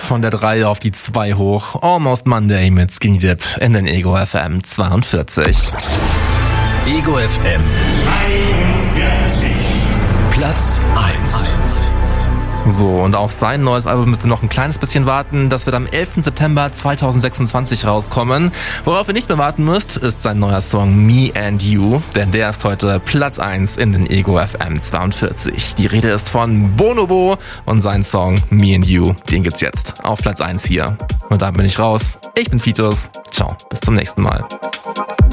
von der 3 auf die 2 hoch. Almost Monday mit Skinny Dip in den Ego FM 42. Ego FM 42. Platz 1. So, und auf sein neues Album müsst ihr noch ein kleines bisschen warten. Das wird am 11. September 2026 rauskommen. Worauf ihr nicht mehr warten müsst, ist sein neuer Song Me and You, denn der ist heute Platz 1 in den Ego FM 42. Die Rede ist von Bonobo und sein Song Me and You, den gibt's jetzt auf Platz 1 hier. Und da bin ich raus. Ich bin Fitus. Ciao, bis zum nächsten Mal.